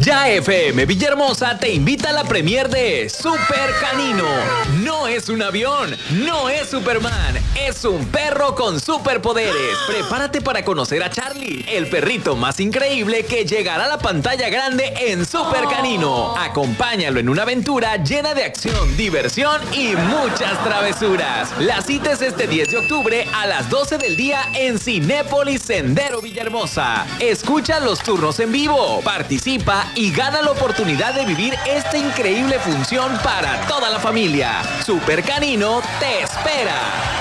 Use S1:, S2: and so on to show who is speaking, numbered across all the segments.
S1: Ya FM Villahermosa te invita a la premier de Super Canino. No es un avión, no es Superman, es un perro con superpoderes. Prepárate para conocer a Charlie, el perrito más increíble que llegará a la pantalla grande en Super Canino. Acompáñalo en una aventura llena de acción, diversión y muchas travesuras. La cita es este 10 de octubre a las 12 del día en Cinépolis Sendero Villahermosa. Escucha los turnos en vivo, participa y gana la oportunidad de vivir esta increíble función para toda la familia. Super Canino te espera.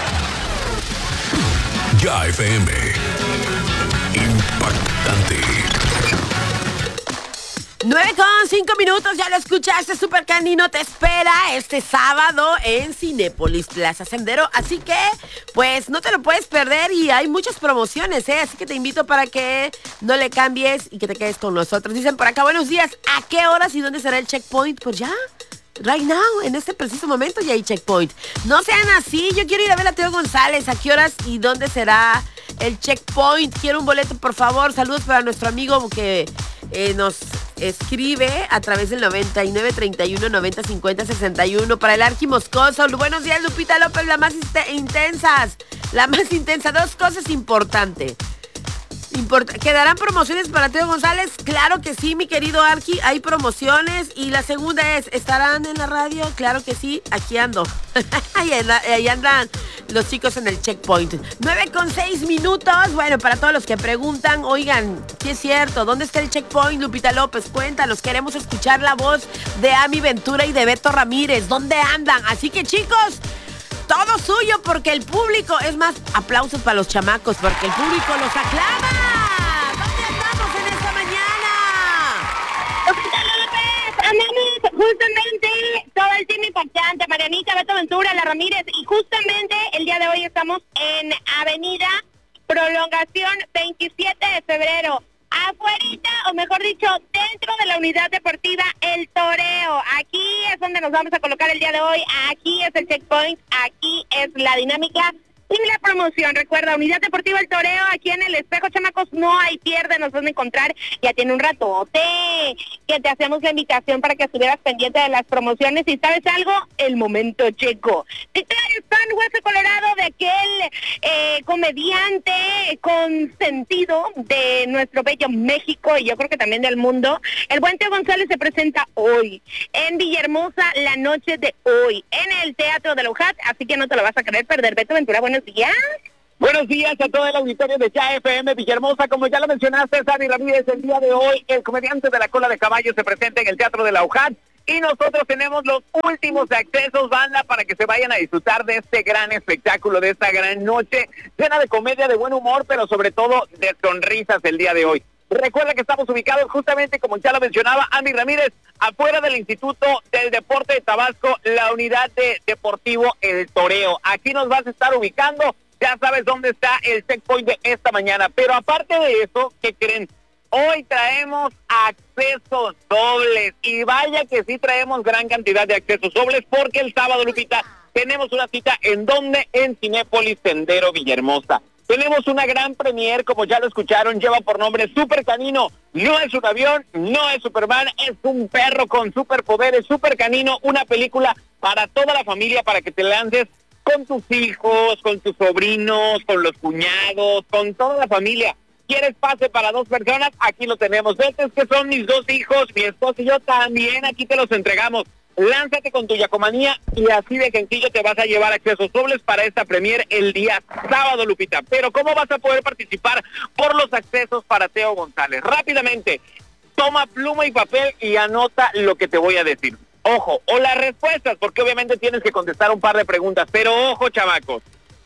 S2: Ya FM. Impactante.
S3: 9:05, ya lo escuchaste, Super Canino te espera este sábado en Cinépolis Plaza Sendero, así que pues no te lo puedes perder y hay muchas promociones, así que te invito para que no le cambies y que te quedes con nosotros. Dicen por acá, buenos días, ¿a qué horas y dónde será el checkpoint? Pues ya, right now, en este preciso momento ya hay checkpoint. No sean así, yo quiero ir a ver a Teo González, ¿a qué horas y dónde será el checkpoint? Quiero un boleto, por favor. Saludos para nuestro amigo que nos escribe a través del 99 31 90 50 61 para el Arqui Moscoso. Buenos días, Lupita López, la más intensa. Dos cosas importantes. ¿Quedarán promociones para Teo González? Claro que sí, mi querido Arqui, hay promociones. Y la segunda es, ¿estarán en la radio? Claro que sí, aquí ando. Ahí andan los chicos en el checkpoint. 9:06. Bueno, para todos los que preguntan, oigan, ¿sí es cierto? ¿Dónde está el checkpoint, Lupita López? Cuéntanos, queremos escuchar la voz de Ami Ventura y de Beto Ramírez. ¿Dónde andan? Así que, chicos, todo suyo porque el público, es más, aplausos para los chamacos porque el público los aclama. ¿Dónde estamos en esta mañana?
S4: Andamos justamente todo el team impactante, Marianita, Beto Ventura, La Ramírez, y justamente el día de hoy estamos en Avenida Prolongación 27 de febrero. Afuerita, o mejor dicho, dentro de la unidad deportiva El Toreo. Aquí es donde nos vamos a colocar el día de hoy. Aquí es el checkpoint, aquí es la dinámica y la promoción. Recuerda, unidad deportiva El Toreo, aquí en el espejo, chamacos, no hay pierde, nos van a encontrar. Ya tiene un ratote que te hacemos la invitación para que estuvieras pendiente de las promociones. Y ¿sabes algo? El momento llegó. Si tú eres fan, hueso colorado, de aquel comediante consentido de nuestro bello México y yo creo que también del mundo, el buen Teo González se presenta hoy en Villahermosa, la noche de hoy, en el Teatro de la UJAT, así que no te lo vas a querer perder. Beto Ventura, buenos días.
S5: Buenos días a todo el auditorio de Ya FM Villahermosa. Como ya lo mencionaste, Sammy Ramírez, el día de hoy, el comediante de la cola de caballo se presenta en el Teatro de la UJAT y nosotros tenemos los últimos accesos, banda, para que se vayan a disfrutar de este gran espectáculo, de esta gran noche llena de comedia, de buen humor, pero sobre todo de sonrisas el día de hoy. Recuerda que estamos ubicados justamente, como ya lo mencionaba Andy Ramírez, afuera del Instituto del Deporte de Tabasco, la unidad de Deportivo El Toreo. Aquí nos vas a estar ubicando, ya sabes dónde está el checkpoint de esta mañana. Pero aparte de eso, ¿qué creen? Hoy traemos accesos dobles, y vaya que sí traemos gran cantidad de accesos dobles, porque el sábado, Lupita, tenemos una cita en donde, en Cinépolis Sendero Villahermosa. Tenemos una gran premier, como ya lo escucharon, lleva por nombre Super Canino. No es un avión, no es Superman, es un perro con superpoderes. Super Canino, una película para toda la familia, para que te lances con tus hijos, con tus sobrinos, con los cuñados, con toda la familia. ¿Quieres pase para 2 personas? Aquí lo tenemos. Estos que son mis 2 hijos, mi esposo y yo también, aquí te los entregamos. Lánzate con tu yacomanía y así de sencillo te vas a llevar accesos dobles para esta premier el día sábado, Lupita. Pero ¿cómo vas a poder participar por los accesos para Teo González? Rápidamente, toma pluma y papel y anota lo que te voy a decir. Ojo, o las respuestas, porque obviamente tienes que contestar un par de preguntas, pero ojo, chamacos,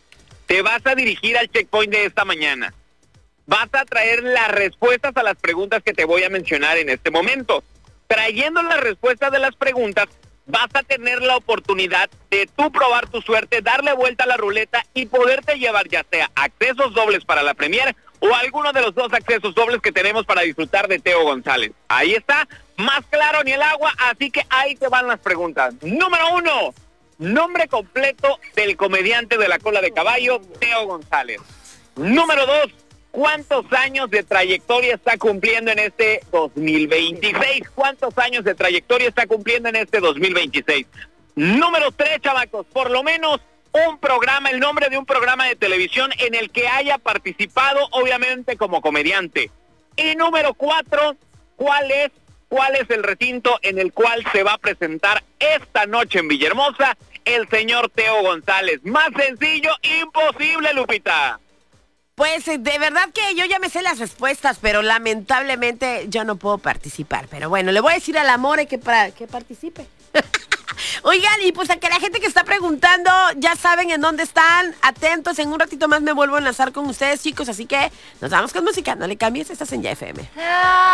S5: te vas a dirigir al checkpoint de esta mañana. Vas a traer las respuestas a las preguntas que te voy a mencionar en este momento. Trayendo las respuestas de las preguntas, vas a tener la oportunidad de tú probar tu suerte, darle vuelta a la ruleta y poderte llevar ya sea accesos dobles para la premier o alguno de los 2 accesos dobles que tenemos para disfrutar de Teo González. Ahí está, más claro ni el agua, así que ahí te van las preguntas. Número 1, nombre completo del comediante de la cola de caballo, Teo González. Número 2, ¿cuántos años de trayectoria está cumpliendo en este 2026? ¿Cuántos años de trayectoria está cumpliendo en este 2026? Número 3, chamacos, por lo menos un programa, el nombre de un programa de televisión en el que haya participado, obviamente, como comediante. Y número 4, ¿cuál es el recinto en el cual se va a presentar esta noche en Villahermosa el señor Teo González? Más sencillo, imposible, Lupita.
S3: Pues de verdad que yo ya me sé las respuestas, pero lamentablemente yo no puedo participar. Pero bueno, le voy a decir al Amore que participe. Oigan, y pues a que la gente que está preguntando, ya saben en dónde están, atentos, en un ratito más me vuelvo a enlazar con ustedes, chicos, así que nos vamos con música, no le cambies, estás en Ya FM.